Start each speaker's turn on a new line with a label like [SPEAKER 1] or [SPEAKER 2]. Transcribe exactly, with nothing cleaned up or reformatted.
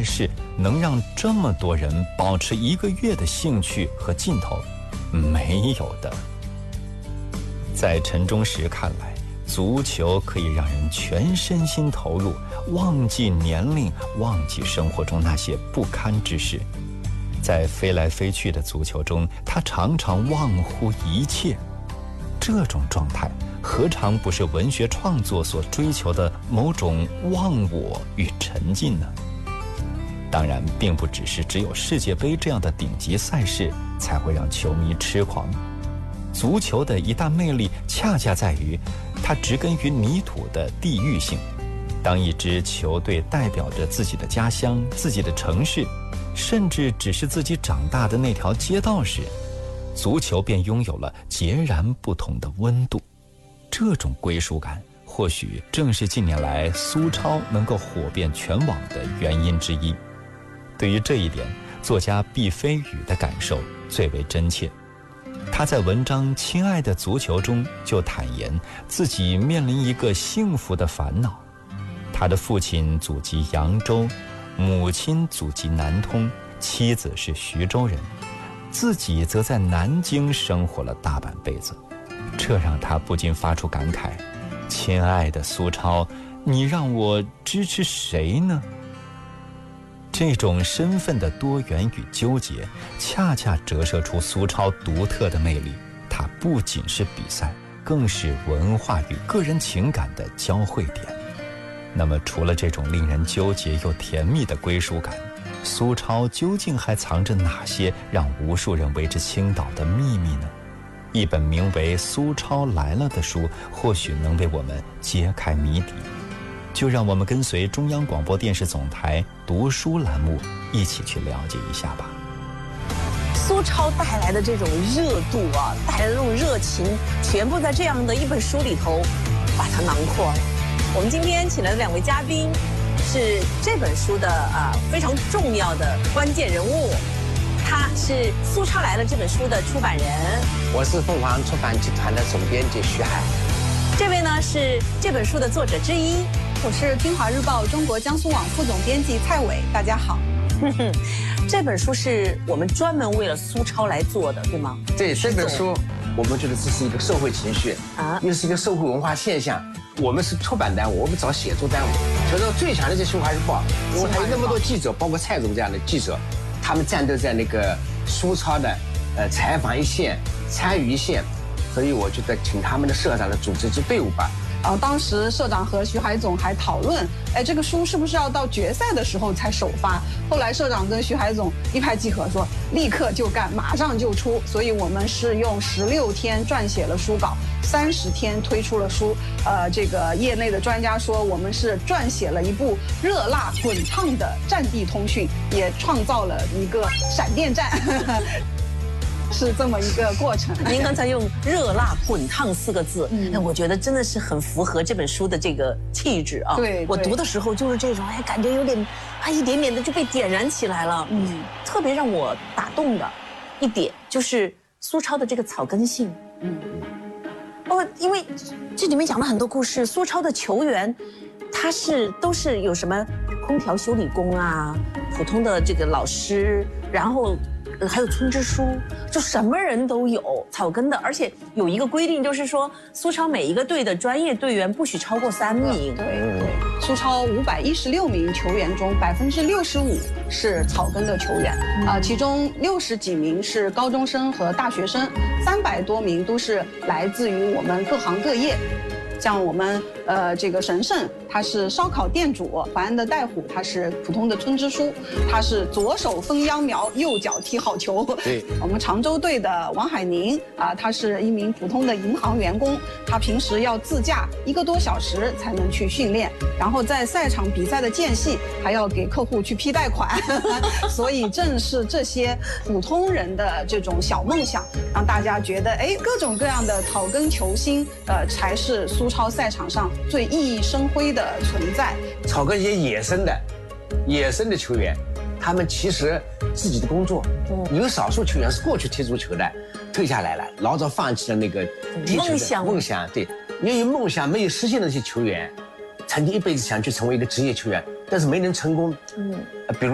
[SPEAKER 1] 事能让这么多人保持一个月的兴趣和劲头？没有的。在陈忠实看来，足球可以让人全身心投入，忘记年龄，忘记生活中那些不堪之事。在飞来飞去的足球中，他常常忘乎一切。这种状态何尝不是文学创作所追求的某种忘我与沉浸呢？当然，并不只是只有世界杯这样的顶级赛事才会让球迷痴狂。足球的一大魅力恰恰在于它植根于泥土的地域性。当一支球队代表着自己的家乡、自己的城市，甚至只是自己长大的那条街道时，足球便拥有了截然不同的温度。这种归属感或许正是近年来苏超能够火遍全网的原因之一。对于这一点，作家毕飞宇的感受最为真切。他在文章《亲爱的足球》中就坦言自己面临一个幸福的烦恼。他的父亲祖籍扬州，母亲祖籍南通，妻子是徐州人，自己则在南京生活了大半辈子。这让他不禁发出感慨：亲爱的苏超，你让我支持谁呢？这种身份的多元与纠结，恰恰折射出苏超独特的魅力。它不仅是比赛，更是文化与个人情感的交汇点。那么，除了这种令人纠结又甜蜜的归属感，苏超究竟还藏着哪些让无数人为之倾倒的秘密呢？一本名为《苏超来了》的书，或许能为我们揭开谜底。就让我们跟随中央广播电视总台读书栏目一起去了解一下吧。
[SPEAKER 2] 苏超带来的这种热度啊，带来的这种热情，全部在这样的一本书里头把它囊括了。我们今天请来的两位嘉宾是这本书的啊、呃、非常重要的关键人物，他是《苏超来了》这本书的出版人，
[SPEAKER 3] 我是凤凰出版集团的总编辑徐海。
[SPEAKER 2] 这位呢是这本书的作者之一，
[SPEAKER 4] 我是听华日报中国江苏网副总编辑蔡伟，大家好。
[SPEAKER 2] 这本书是我们专门为了苏超来做的，对吗？
[SPEAKER 3] 对，这本书我们觉得这是一个社会情绪啊，又是一个社会文化现象。我们是出版单位，我们找写作单位，觉得最强的是新华日报，因为还有那么多记者，包括蔡总这样的记者，他们战斗在那个苏超的呃采访一线、参与一线，所以我觉得请他们的社长来组织支队伍吧。
[SPEAKER 4] 然后当时社长和徐海总还讨论，哎，这个书是不是要到决赛的时候才首发？后来社长跟徐海总一拍即合，说立刻就干，马上就出。所以我们是用十六天撰写了书稿，三十天推出了书。呃，这个业内的专家说，我们是撰写了一部热辣滚烫的战地通讯，也创造了一个闪电战。是这么一个过程。
[SPEAKER 2] 您刚才用“热辣滚烫”四个字，嗯，我觉得真的是很符合这本书的这个气质啊。
[SPEAKER 4] 对，
[SPEAKER 2] 我读的时候就是这种，哎，感觉有点，啊，一点点的就被点燃起来了。嗯，特别让我打动的一点就是苏超的这个草根性。嗯，哦，因为这里面讲了很多故事，苏超的球员，他是都是有什么空调修理工啊，普通的这个老师，然后。还有村支书，就什么人都有，草根的，而且有一个规定，就是说苏超每一个队的专业队员不许超过三名。
[SPEAKER 4] 对对，苏超五百一十六名球员中，百分之六十五是草根的球员啊、呃，其中六十几名是高中生和大学生，三百多名都是来自于我们各行各业。像我们呃这个神圣，他是烧烤店主；淮安的带虎，他是普通的村支书，他是左手分秧苗，右脚踢好球。
[SPEAKER 3] 对，
[SPEAKER 4] 我们常州队的王海宁啊，他是一名普通的银行员工，他平时要自驾一个多小时才能去训练，然后在赛场比赛的间隙还要给客户去批贷款，所以正是这些普通人的这种小梦想，让大家觉得哎，各种各样的草根球星，呃，才是苏超赛场上最熠熠生辉的存在。
[SPEAKER 3] 草根一些野生的、野生的球员，他们其实自己的工作，嗯、有少数球员是过去踢足球的，退下来了，老早放弃了那个踢球的
[SPEAKER 2] 梦想。
[SPEAKER 3] 梦想，对，因为梦想没有实现的那些球员，曾经一辈子想去成为一个职业球员，但是没能成功。嗯，比如。